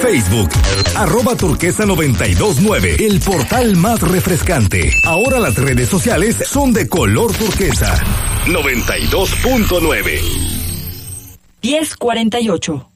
Facebook. @turquesa929, el portal más refrescante. Ahora las redes sociales son de color turquesa. 92.9. 10:48.